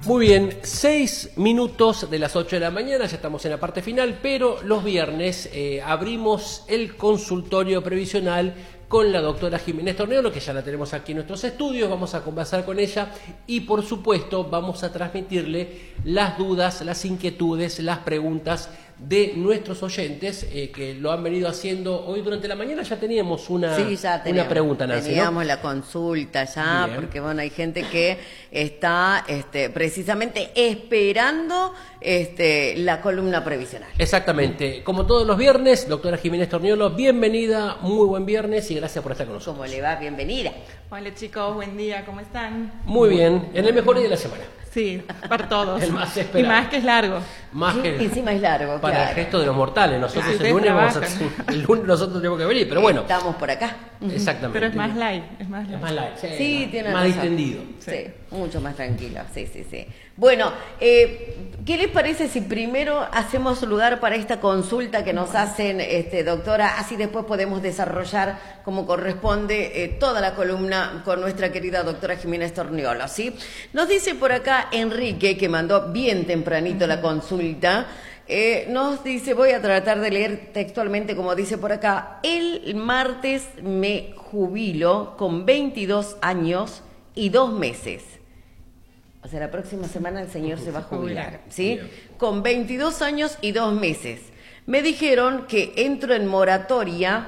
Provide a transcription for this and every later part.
Muy bien, 6 minutos de las 8 de la mañana, ya estamos en la parte final, pero los viernes abrimos el consultorio previsional con la doctora Jiménez Torneolo, que ya la tenemos aquí en nuestros estudios, vamos a conversar con ella y por supuesto vamos a transmitirle las dudas, las inquietudes, las preguntas de nuestros oyentes que lo han venido haciendo hoy durante la mañana. Ya teníamos una pregunta, Nancy, teníamos ¿no? La consulta ya. Bien. Porque bueno, hay gente que está precisamente esperando la columna previsional. Exactamente, como todos los viernes, doctora Jiménez Torneolo, bienvenida, muy buen viernes y gracias por estar con nosotros. ¿Cómo le va? Bienvenida. Hola chicos, buen día, ¿cómo están? Muy bien, en el mejor día de la semana. Sí, para todos. El más esperado. Y más que es largo. Más que encima es largo, para claro. el gesto de los mortales. Nosotros Sí, el lunes trabajan. el lunes nosotros tenemos que venir, pero bueno. Estamos por acá. Exactamente. Pero es más light, es más light. Es más light. Sí, tiene más razón. distendido. Sí, mucho más tranquilo. Sí. Bueno, ¿qué les parece si primero hacemos lugar para esta consulta que nos hacen, doctora? Así después podemos desarrollar como corresponde toda la columna con nuestra querida doctora Jiménez Torneolo, ¿sí? Nos dice por acá Enrique, que mandó bien tempranito la consulta. Nos dice, voy a tratar de leer textualmente como dice por acá: el martes me jubilo con 22 años y 2 meses. O sea, la próxima semana el señor se va a jubilar, ¿sí? Bien. Con 22 años y 2 meses. Me dijeron que entro en moratoria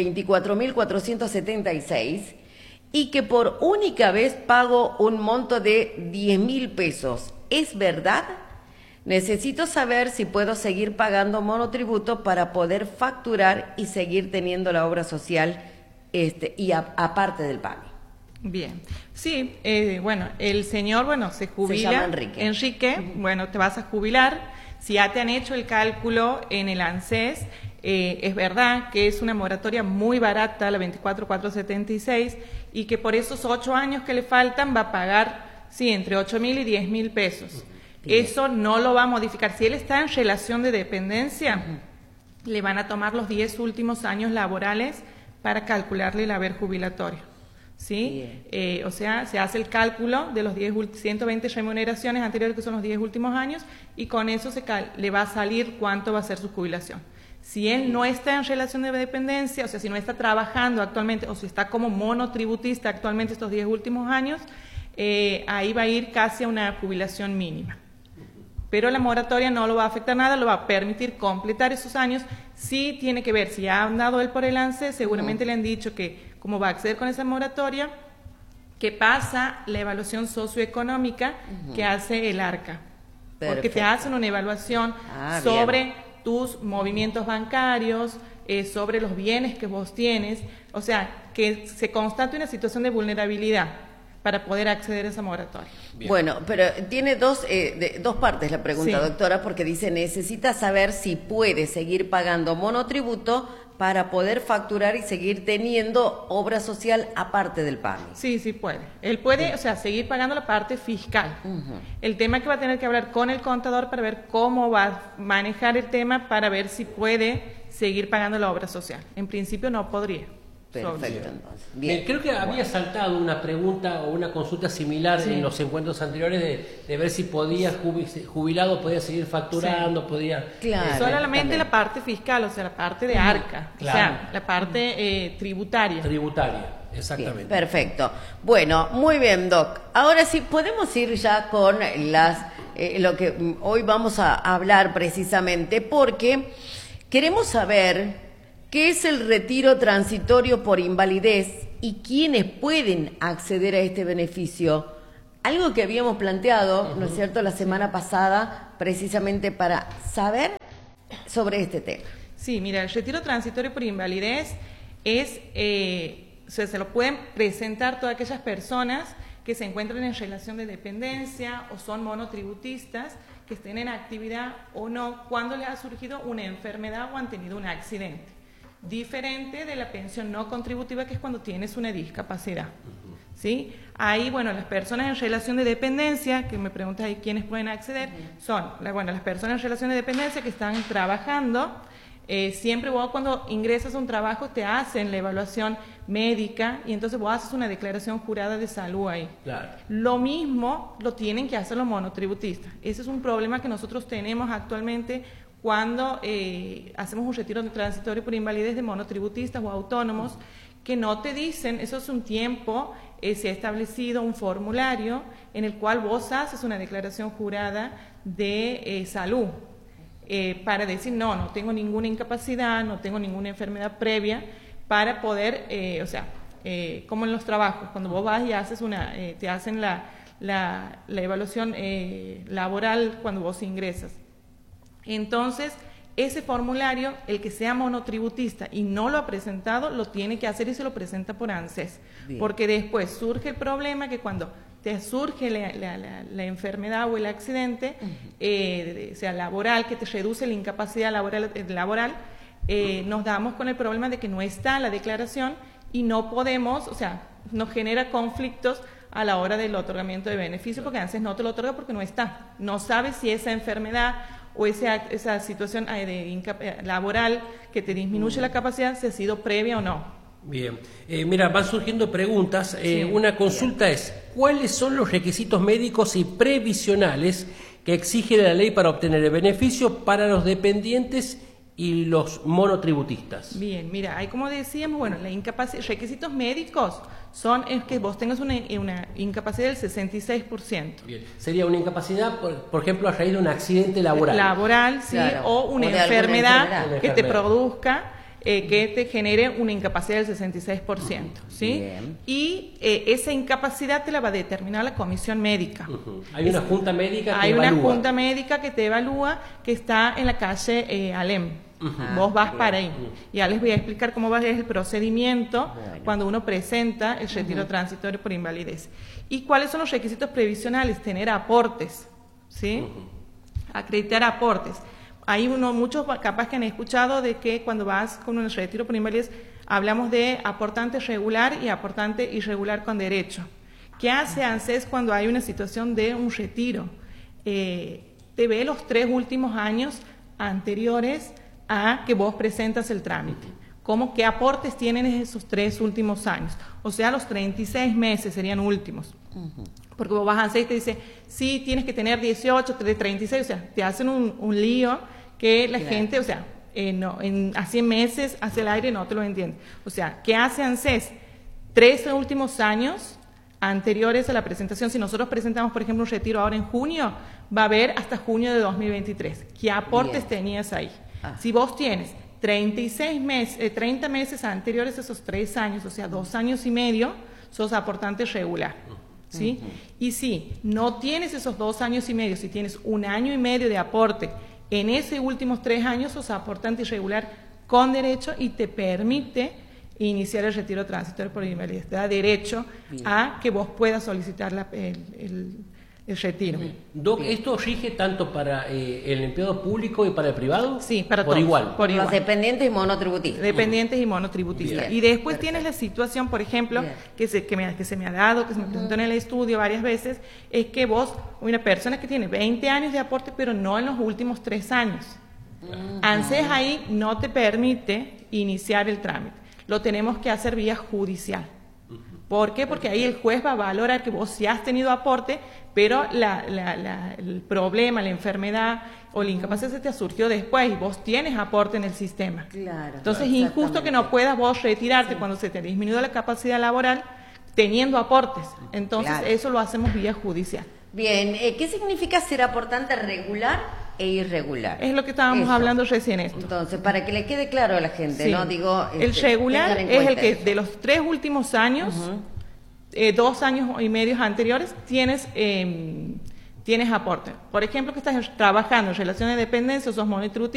24.476 y que por única vez pago un monto de 10.000 pesos. ¿Es verdad? Necesito saber si puedo seguir pagando monotributo para poder facturar y seguir teniendo la obra social aparte del PAMI. Bien, sí, bueno, el señor, se jubila. Se llama Enrique. Enrique, bueno, te vas a jubilar. Si ya te han hecho el cálculo en el ANSES, es verdad que es una moratoria muy barata, la 24.476, y que por esos 8 años que le faltan va a pagar, sí, entre 8.000 y 10.000 pesos. Bien. Eso no lo va a modificar. Si él está en relación de dependencia, le van a tomar los 10 últimos años laborales para calcularle el haber jubilatorio. ¿Sí? O sea, se hace el cálculo de los 120 remuneraciones anteriores, que son los 10 últimos años, y con eso le va a salir cuánto va a ser su jubilación. Si él no está en relación de dependencia, o sea, si no está trabajando actualmente, o si está como monotributista actualmente estos 10 últimos años, ahí va a ir casi a una jubilación mínima. Pero la moratoria no lo va a afectar nada, lo va a permitir completar esos años. Sí tiene que ver, si ha andado él por el ANSES, seguramente le han dicho que cómo va a acceder con esa moratoria, que pasa la evaluación socioeconómica que hace el ARCA. Perfecto. Porque te hacen una evaluación sobre tus movimientos bancarios, sobre los bienes que vos tienes, o sea, que se constate una situación de vulnerabilidad para poder acceder a esa moratoria. Bien. Bueno, pero tiene dos partes la pregunta, Sí. Doctora, porque dice, necesita saber si puede seguir pagando monotributo para poder facturar y seguir teniendo obra social aparte del PAMI. Sí, sí puede. Él puede, o sea, seguir pagando la parte fiscal. El tema es que va a tener que hablar con el contador para ver cómo va a manejar el tema, para ver si puede seguir pagando la obra social. En principio no podría. Perfecto, entonces. Bien. Creo que había saltado una pregunta o una consulta similar en los encuentros anteriores de ver si podía jubilado podía seguir facturando, podía... Claro, solamente la parte fiscal, o sea, la parte de ARCA, Claro. o sea, la parte tributaria. Tributaria, exactamente. Bien, perfecto. Bueno, muy bien, Doc. Ahora sí, podemos ir ya con lo que hoy vamos a hablar precisamente, porque queremos saber ¿qué es el retiro transitorio por invalidez y quiénes pueden acceder a este beneficio? Algo que habíamos planteado, ¿no es cierto?, la semana pasada, precisamente para saber sobre este tema. Sí, mira, el retiro transitorio por invalidez es, o sea, se lo pueden presentar todas aquellas personas que se encuentran en relación de dependencia o son monotributistas, que estén en actividad o no, cuando les ha surgido una enfermedad o han tenido un accidente. Diferente de la pensión no contributiva, que es cuando tienes una discapacidad. ¿Sí? Ahí, bueno, las personas en relación de dependencia, que me preguntas ahí quiénes pueden acceder, son las personas en relación de dependencia que están trabajando, Siempre vos cuando ingresas a un trabajo te hacen la evaluación médica y entonces vos haces una declaración jurada de salud ahí. Claro. Lo mismo lo tienen que hacer los monotributistas. Ese es un problema que nosotros tenemos actualmente cuando hacemos un retiro transitorio por invalidez de monotributistas o autónomos, que no te dicen, eso es un tiempo, se ha establecido un formulario en el cual vos haces una declaración jurada de salud. Para decir, no tengo ninguna incapacidad, no tengo ninguna enfermedad previa, para poder, como en los trabajos, cuando vos vas y haces te hacen la evaluación laboral cuando vos ingresas. Entonces, ese formulario, el que sea monotributista y no lo ha presentado, lo tiene que hacer y se lo presenta por ANSES. Bien. Porque después surge el problema que cuando te surge la enfermedad o el accidente, sea laboral, que te reduce la incapacidad laboral, nos damos con el problema de que no está la declaración y no podemos, nos genera conflictos a la hora del otorgamiento de beneficio, porque ANSES no te lo otorga porque no está. No sabes si esa enfermedad o esa situación laboral que te disminuye la capacidad si ha sido previa o no. Bien, mira, van surgiendo preguntas. Una consulta es, ¿cuáles son los requisitos médicos y previsionales que exige la ley para obtener el beneficio para los dependientes y los monotributistas? Bien, mira, hay como decíamos, bueno, requisitos médicos es que vos tengas una incapacidad del 66%. Bien. Sería una incapacidad, por ejemplo, a raíz de un accidente laboral. Laboral, sí, claro. O una enfermedad que te produzca, que te genere una incapacidad del 66%, ¿sí? Bien. Y esa incapacidad te la va a determinar la comisión médica. Hay una junta médica que evalúa. Hay una junta médica que te evalúa, que está en la calle Alem. Vos vas para ahí. Ya les voy a explicar cómo va el procedimiento cuando uno presenta el retiro transitorio por invalidez. ¿Y cuáles son los requisitos previsionales? Tener aportes, ¿sí? Acreditar aportes. Hay muchos capaz que han escuchado de que cuando vas con un retiro por invalidez hablamos de aportante regular y aportante irregular con derecho. ¿Qué hace ANSES cuando hay una situación de un retiro? Te ve los 3 últimos años anteriores a que vos presentas el trámite. ¿Qué aportes tienen esos 3 últimos años? O sea, los 36 meses serían últimos. Porque vos vas a ANSES y te dice, sí, tienes que tener 18, 36, te hacen un lío que la gente, así en meses, hacia el aire, no te lo entiende. ¿Qué hace ANSES? 13 últimos años anteriores a la presentación. Si nosotros presentamos, por ejemplo, un retiro ahora en junio, va a haber hasta junio de 2023. ¿Qué aportes tenías ahí? Si vos tienes 30 meses anteriores a esos 3 años, 2 años y medio, sos aportante regular. ¿Sí? Y si no tienes esos 2 años y medio, si tienes 1 año y medio de aporte, en esos últimos 3 años sos aportante irregular con derecho y te permite iniciar el retiro transitorio por invalidez. Te da derecho a que vos puedas solicitar el retiro. Doc, ¿esto rige tanto para el empleado público y para el privado? Sí, para por todos. Igual. Por igual. Los dependientes y monotributistas. Dependientes y monotributistas. Y después tienes la situación, por ejemplo, que se me ha dado, que se me presentó en el estudio varias veces, es que vos, una persona que tiene 20 años de aporte, pero no en los últimos 3 años. ANSES ahí no te permite iniciar el trámite. Lo tenemos que hacer vía judicial. ¿Por qué? Porque ahí el juez va a valorar que vos sí has tenido aporte, pero el problema, la enfermedad o la incapacidad se te surgió después y vos tienes aporte en el sistema. Claro, entonces es injusto que no puedas vos retirarte cuando se te disminuyó la capacidad laboral teniendo aportes. Entonces eso lo hacemos vía judicial. Bien, ¿qué significa ser aportante regular e irregular? Es lo que estábamos hablando recién esto. Entonces, para que le quede claro a la gente, ¿no? Digo, el regular es el que de los 3 últimos años, 2 años y medio anteriores, tienes aporte. Por ejemplo, que estás trabajando en relación de dependencia, sos monotributistas,